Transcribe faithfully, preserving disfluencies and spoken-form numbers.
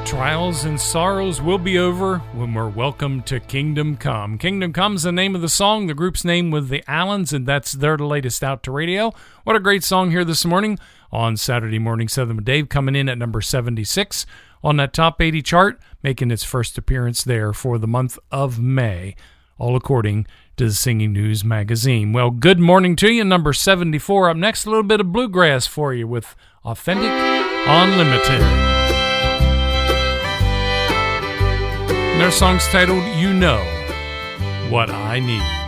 Trials and sorrows will be over when we're welcomed to Kingdom Come. Kingdom Come's the name of the song. The group's name was the Allens, and that's their latest out to radio. What a great song here this morning on Saturday Morning Southern with Dave, coming in at number seventy-six on that top eighty chart, making its first appearance there for the month of May, all according to the Singing News magazine. Well, good morning to you. Number seventy-four up next, a little bit of bluegrass for you with Authentic Unlimited. And their song's titled You Know What I Need.